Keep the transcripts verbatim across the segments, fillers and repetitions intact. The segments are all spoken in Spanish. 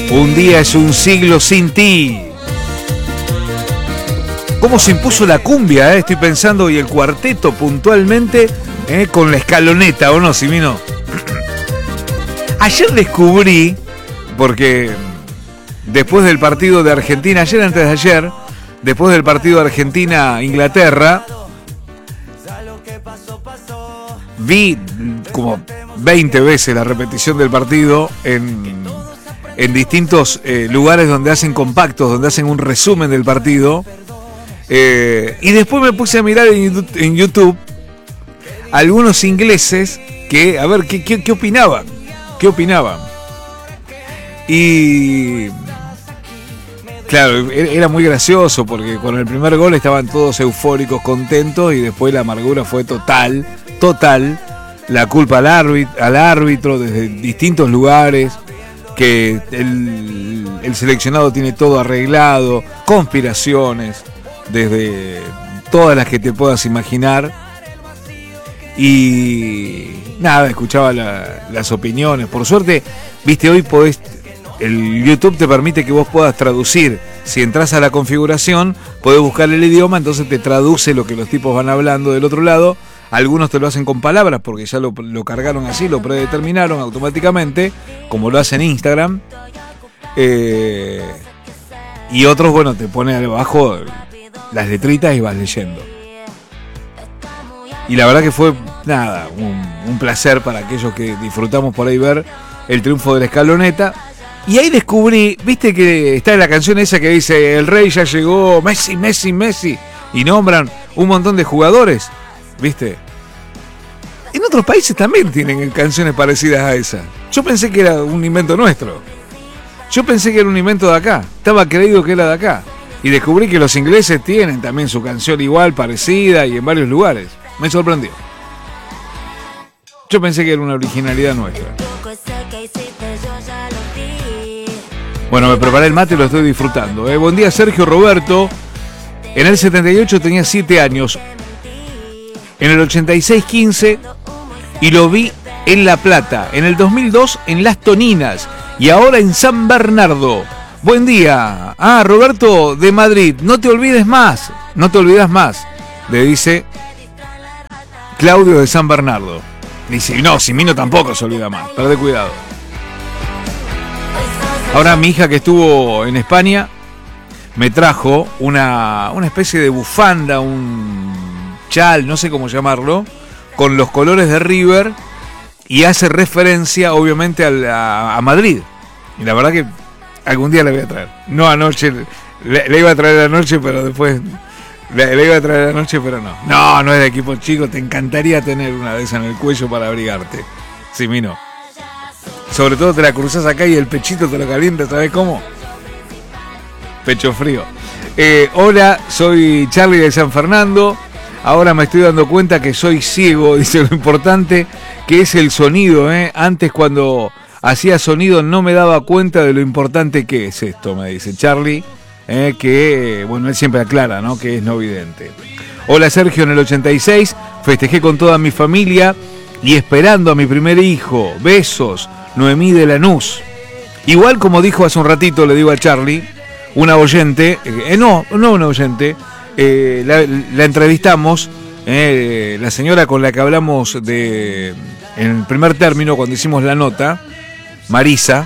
Un día es un siglo sin ti. ¿Cómo se impuso la cumbia? Eh? Estoy pensando, y el cuarteto puntualmente, eh, con la escaloneta, ¿o no, Simino? Ayer descubrí, porque después del partido de Argentina, ayer antes de ayer, después del partido de Argentina-Inglaterra, vi como veinte veces la repetición del partido en, en distintos eh, lugares donde hacen compactos, donde hacen un resumen del partido. Eh, y después me puse a mirar en, en YouTube algunos ingleses que, a ver, ¿qué, qué, qué opinaban? ¿Qué opinaban? Y claro, era muy gracioso porque con el primer gol estaban todos eufóricos, contentos, y después la amargura fue total, total. La culpa al árbitro, al árbitro desde distintos lugares, que el, el seleccionado tiene todo arreglado, conspiraciones desde todas las que te puedas imaginar. Y nada, escuchaba la, las opiniones. Por suerte, viste, hoy podés, el YouTube te permite que vos puedas traducir. Si entras a la configuración, podés buscar el idioma, entonces te traduce lo que los tipos van hablando del otro lado. Algunos te lo hacen con palabras porque ya lo, lo cargaron así, lo predeterminaron automáticamente, como lo hacen en Instagram. Eh, y otros, bueno, te pone abajo las letritas y vas leyendo. Y la verdad que fue, nada, un, un placer para aquellos que disfrutamos por ahí ver el triunfo de la escaloneta. Y ahí descubrí, viste que está en la canción esa que dice: el rey ya llegó, Messi, Messi, Messi, y nombran un montón de jugadores, viste. En otros países también tienen canciones parecidas a esa. Yo pensé que era un invento nuestro. Yo pensé que era un invento de acá. Estaba creído que era de acá. Y descubrí que los ingleses tienen también su canción igual, parecida, y en varios lugares. Me sorprendió. Yo pensé que era una originalidad nuestra. Bueno, me preparé el mate y lo estoy disfrutando. ¿eh? Buen día, Sergio Roberto. En el setenta y ocho tenía siete años. En el ochenta y seis, quince. Y lo vi en La Plata. En el dos mil dos en Las Toninas. Y ahora en San Bernardo. Buen día. Ah, Roberto de Madrid. No te olvides más. No te olvidas más. Le dice Claudio de San Bernardo. Dice, no, Simino tampoco se olvida más. Perdé cuidado. Ahora mi hija, que estuvo en España, me trajo una, una especie de bufanda, un chal, no sé cómo llamarlo, con los colores de River, y hace referencia obviamente a, la, a Madrid. Y la verdad que algún día la voy a traer. No anoche, le, le iba a traer anoche, pero después le, le iba a traer anoche, pero no. No, no es de equipo chico, te encantaría tener una de esas en el cuello para abrigarte. Sí, Mino. Sobre todo te la cruzás acá y el pechito te lo calienta, ¿sabes cómo? Pecho frío. Eh, hola, soy Charlie de San Fernando. Ahora me estoy dando cuenta que soy ciego, dice, lo importante que es el sonido, ¿eh? Antes, cuando hacía sonido, no me daba cuenta de lo importante que es esto, me dice Charlie, ¿eh? Que, bueno, él siempre aclara, ¿no?, que es no vidente. Hola, Sergio, en el ochenta y seis festejé con toda mi familia y esperando a mi primer hijo. Besos, Noemí de Lanús. Igual, como dijo hace un ratito, le digo a Charlie, una oyente, eh, no, no una oyente, eh, la, la entrevistamos, eh, la señora con la que hablamos de en el primer término cuando hicimos la nota, Marisa.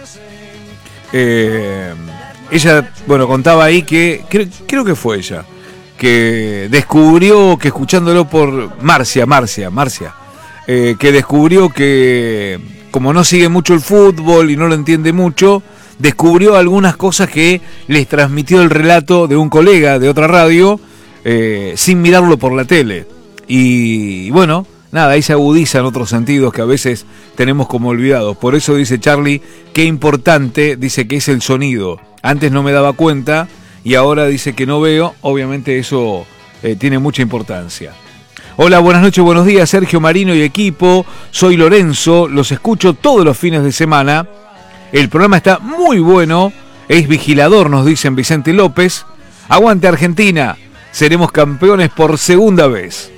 Eh, ella, bueno, contaba ahí que, creo, creo que fue ella, que descubrió que escuchándolo por Marcia, Marcia, Marcia, eh, que descubrió que, como no sigue mucho el fútbol y no lo entiende mucho, descubrió algunas cosas que les transmitió el relato de un colega de otra radio, eh, sin mirarlo por la tele. Y bueno, nada, ahí se agudizan otros sentidos que a veces tenemos como olvidados. Por eso dice Charlie, qué importante, dice, que es el sonido. Antes no me daba cuenta y ahora dice que no veo. Obviamente eso eh, tiene mucha importancia. Hola, buenas noches, buenos días, Sergio, Marino y equipo. Soy Lorenzo, los escucho todos los fines de semana. El programa está muy bueno. Es vigilador, nos dicen Vicente López. Aguante Argentina, seremos campeones por segunda vez.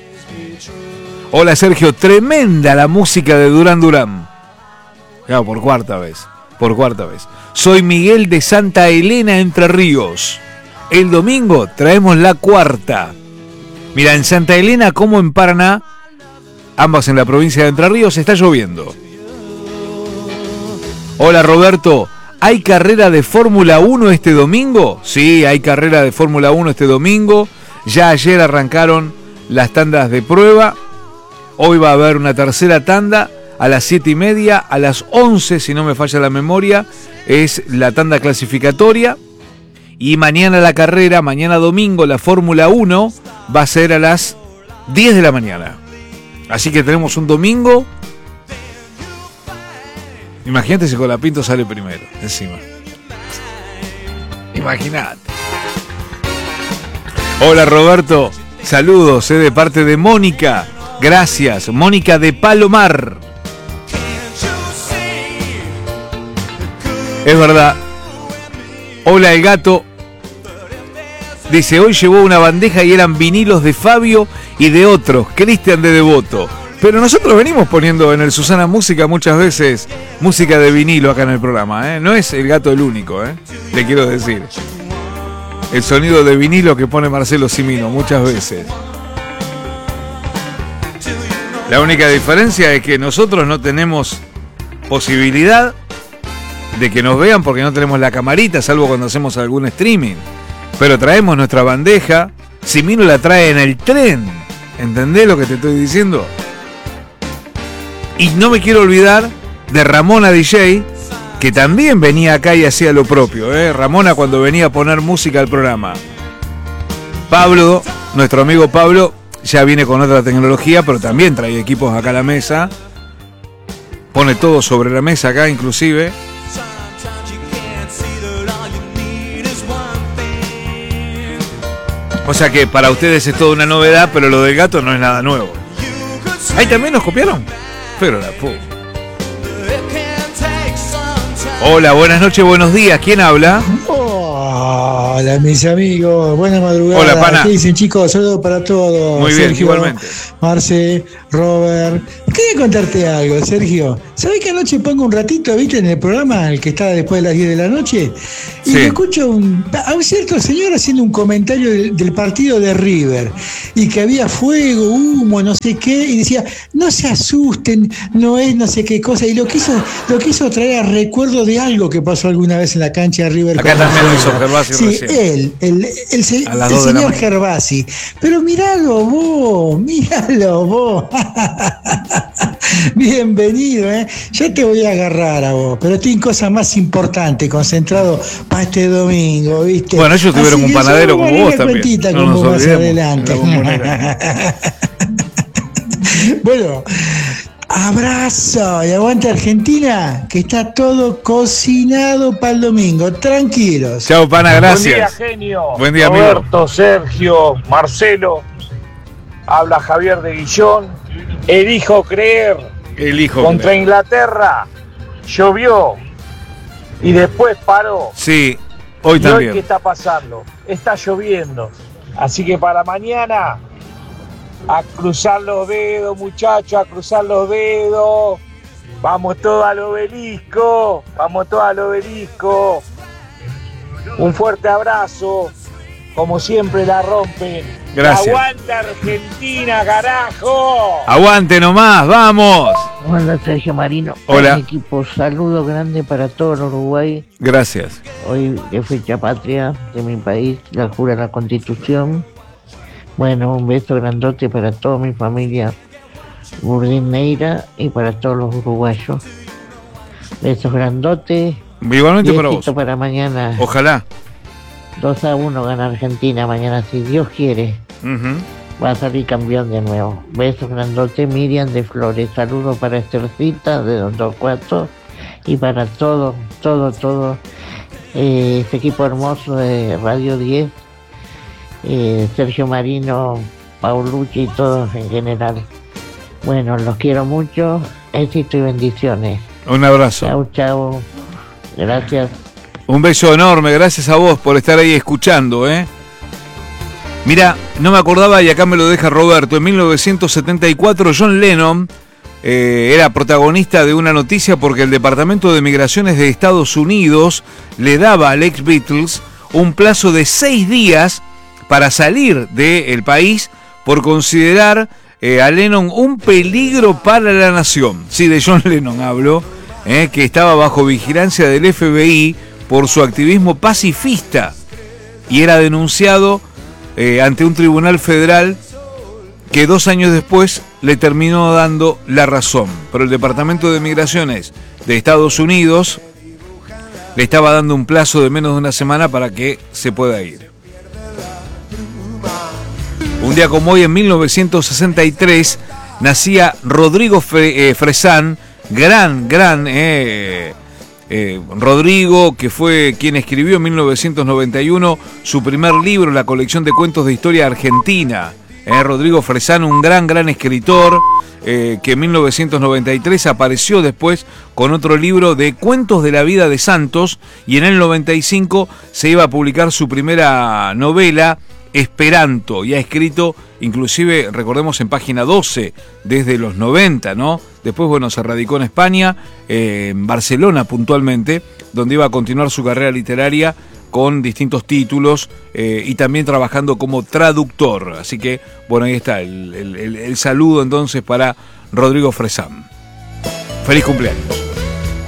Hola, Sergio, tremenda la música de Durán Durán. Claro, por cuarta vez. por cuarta vez. Soy Miguel de Santa Elena, Entre Ríos. El domingo traemos la cuarta. Mira, en Santa Elena como en Paraná, ambas en la provincia de Entre Ríos, está lloviendo. Hola Roberto, ¿hay carrera de Fórmula uno este domingo? Sí, hay carrera de Fórmula uno este domingo. Ya ayer arrancaron las tandas de prueba. Hoy va a haber una tercera tanda a las siete y media, a las once, si no me falla la memoria, es la tanda clasificatoria. Y mañana la carrera, mañana domingo, la Fórmula uno va a ser a las diez de la mañana. Así que tenemos un domingo. Imagínate si Colapinto sale primero, encima. Imagínate. Hola Roberto, saludos, eh, de parte de Mónica. Gracias, Mónica de Palomar. Es verdad. Hola el gato. Dice, hoy llevó una bandeja y eran vinilos de Fabio y de otros, Cristian de Devoto. Pero nosotros venimos poniendo en el Susana Música muchas veces música de vinilo acá en el programa, ¿eh? No es el gato el único, ¿eh? Le quiero decir. El sonido de vinilo que pone Marcelo Cimino muchas veces. La única diferencia es que nosotros no tenemos posibilidad de que nos vean porque no tenemos la camarita, salvo cuando hacemos algún streaming. Pero traemos nuestra bandeja. Cimino la trae en el tren. ¿Entendés lo que te estoy diciendo? Y no me quiero olvidar de Ramona D J, que también venía acá y hacía lo propio, ¿eh? Ramona cuando venía a poner música al programa. Pablo, nuestro amigo Pablo, ya viene con otra tecnología, pero también trae equipos acá a la mesa. Pone todo sobre la mesa acá, inclusive. O sea que para ustedes es toda una novedad, pero lo del gato no es nada nuevo. Ahí también nos copiaron. Pero la puta. Hola, buenas noches, buenos días. ¿Quién habla? Hola, mis amigos. Buena madrugada. Hola, pana. ¿Qué dicen, chicos? Saludos para todos. Muy bien, Sergio, igualmente. Marce, Robert. Quería contarte algo, Sergio. ¿Sabés que anoche pongo un ratito, viste, en el programa, el que está después de las diez de la noche? Y Sí. escucho un, a un cierto señor haciendo un comentario del, del partido de River. Y que había fuego, humo, no sé qué. Y decía, no se asusten, no es no sé qué cosa. Y lo quiso, lo quiso traer a recuerdo de algo que pasó alguna vez en la cancha de River. Acá también lo hizo Gervasi Sí, recién. él, el, el, el, A las el dos de la señor mañana. Gervasi. Pero míralo vos, míralo vos. Bienvenido, ¿eh? Ya te voy a agarrar a vos, pero estoy en cosas más importantes, concentrado para este domingo, ¿viste? Bueno, ellos tuvieron Así un que panadero yo voy a como leer vos la también. cuentita No como nos más olvidemos adelante. de la bombonera. Bueno, abrazo y aguante Argentina, que está todo cocinado para el domingo. Tranquilos. Chao, pana, gracias. Buen día, genio. Buen día, amigo. Roberto, Sergio, Marcelo. Habla Javier de Guillón. Elijo creer. Elijo. Contra Inglaterra llovió y después paró. Sí, hoy ¿Y hoy también. qué está pasando? Está lloviendo. Así que para mañana, a cruzar los dedos, muchachos, a cruzar los dedos. Vamos todos al obelisco. Vamos todos al obelisco. Un fuerte abrazo. Como siempre la rompen. Gracias. ¡Aguanta Argentina, carajo! Aguante nomás, vamos. Hola, Sergio Marino. Hola. Mi equipo, saludo grande para todo el Uruguay. Gracias. Hoy es fecha patria de mi país, la jura la Constitución. Bueno, un beso grandote para toda mi familia Burdín-Neira y para todos los uruguayos. Besos grandotes. Igualmente Y para vos. éxito para mañana. Ojalá. dos a uno gana Argentina mañana, si Dios quiere. Ujú. Va a salir campeón de nuevo. Besos grandote, Miriam de Flores. Saludos para Estercita de Don Torcuato y para todo, todo, todo eh, este equipo hermoso de Radio diez, eh, Sergio Marino, Paulucci y todos en general. Bueno, los quiero mucho. Éxito y bendiciones. Un abrazo. Chau, chau. Gracias. Un beso enorme, gracias a vos por estar ahí escuchando, ¿eh? Mira, no me acordaba y acá me lo deja Roberto. En mil novecientos setenta y cuatro John Lennon eh, era protagonista de una noticia porque el Departamento de Migraciones de Estados Unidos le daba al ex Beatles un plazo de seis días para salir del país por considerar eh, a Lennon un peligro para la nación. Sí, de John Lennon hablo, eh, que estaba bajo vigilancia del F B I por su activismo pacifista y era denunciado eh, ante un tribunal federal que dos años después le terminó dando la razón. Pero el Departamento de Migraciones de Estados Unidos le estaba dando un plazo de menos de una semana para que se pueda ir. Un día como hoy, en mil novecientos sesenta y tres, nacía Rodrigo Fre- eh, Fresán, gran, gran... Eh, Eh, Rodrigo, que fue quien escribió en mil novecientos noventa y uno su primer libro, la colección de cuentos de historia argentina. Eh, Rodrigo Fresán, un gran, gran escritor, eh, que en mil novecientos noventa y tres apareció después con otro libro de cuentos de la vida de Santos, y en el noventa y cinco se iba a publicar su primera novela, Esperanto, y ha escrito, inclusive, recordemos, en Página doce, desde los noventa, ¿no? Después, bueno, se radicó en España, eh, en Barcelona puntualmente, donde iba a continuar su carrera literaria con distintos títulos eh, y también trabajando como traductor. Así que, bueno, ahí está el, el, el, el saludo entonces para Rodrigo Fresán. Feliz cumpleaños.